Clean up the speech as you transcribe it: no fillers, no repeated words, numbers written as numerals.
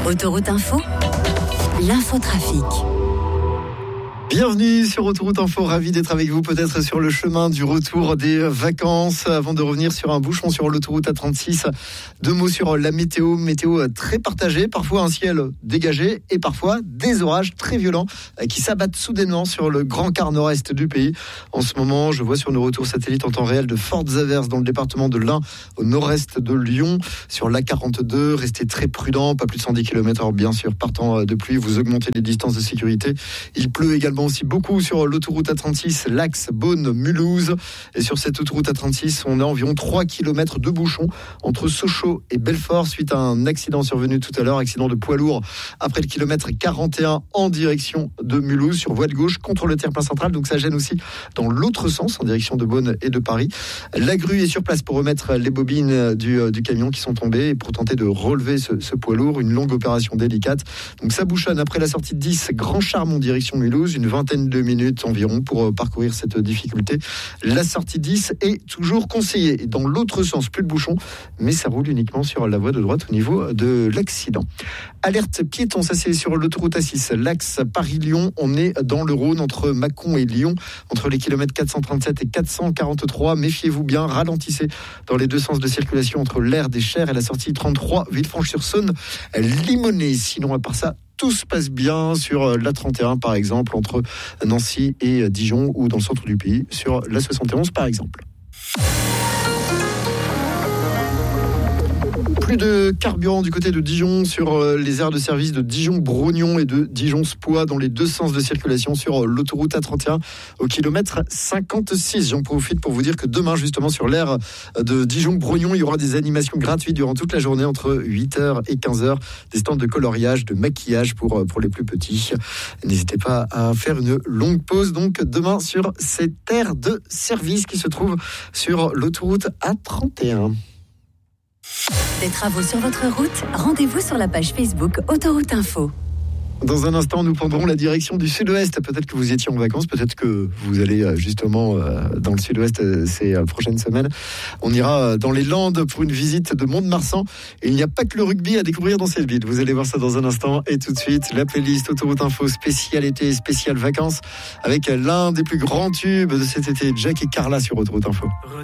Autoroute Info, l'infotrafic. Bienvenue sur Autoroute Info, ravi d'être avec vous peut-être sur le chemin du retour des vacances. Avant de revenir sur un bouchon sur l'autoroute A36, deux mots sur la météo très partagée, parfois un ciel dégagé et parfois des orages très violents qui s'abattent soudainement sur le grand quart nord-est du pays. En ce moment, je vois sur nos retours satellites en temps réel de fortes averses dans le département de l'Ain, au nord-est de Lyon, sur l'A42. Restez très prudents, pas plus de 110 km/h bien sûr. Partant de pluie, vous augmentez les distances de sécurité. Il pleut également aussi beaucoup sur l'autoroute A36, l'axe Beaune-Mulhouse. Et sur cette autoroute A36, on a environ 3 km de bouchons entre Sochaux et Belfort suite à un accident survenu tout à l'heure, accident de poids lourd après le kilomètre 41 en direction de Mulhouse sur voie de gauche contre le terre-plein central. Donc ça gêne aussi dans l'autre sens en direction de Beaune et de Paris. La grue est sur place pour remettre les bobines du camion qui sont tombées et pour tenter de relever ce poids lourd. Une longue opération délicate. Donc ça bouchonne après la sortie de 10 Grand Charmont direction Mulhouse, une vingtaine de minutes environ pour parcourir cette difficulté. La sortie 10 est toujours conseillée. Et dans l'autre sens, plus de bouchons, mais ça roule uniquement sur la voie de droite au niveau de l'accident. Alerte piéton, ça c'est sur l'autoroute A6, l'axe Paris-Lyon. On est dans le Rhône entre Mâcon et Lyon, entre les kilomètres 437 et 443. Méfiez-vous bien, ralentissez dans les deux sens de circulation entre l'aire des Chers et la sortie 33 Villefranche-sur-Saône, Limonest. Sinon, à part ça, tout se passe bien sur l'A31 par exemple, entre Nancy et Dijon, ou dans le centre du pays, sur l'A71 par exemple. Plus de carburant du côté de Dijon sur les aires de service de Dijon-Brognon et de Dijon-Spoix dans les deux sens de circulation sur l'autoroute A31 au kilomètre 56. J'en profite pour vous dire que demain justement sur l'aire de Dijon-Brognon, il y aura des animations gratuites durant toute la journée entre 8h et 15h, des stands de coloriage, de maquillage pour les plus petits. N'hésitez pas à faire une longue pause donc demain sur cette aire de service qui se trouve sur l'autoroute A31. Des travaux sur votre route, rendez-vous sur la page Facebook Autoroute Info. Dans un instant, nous prendrons la direction du sud-ouest. Peut-être que vous étiez en vacances, peut-être que vous allez justement dans le sud-ouest ces prochaines semaines. On ira dans les Landes pour une visite de Mont-de-Marsan. Et il n'y a pas que le rugby à découvrir dans cette ville. Vous allez voir ça dans un instant. Et tout de suite, la playlist Autoroute Info spécial été, spécial vacances, avec l'un des plus grands tubes de cet été, Jack et Carla sur Autoroute Info.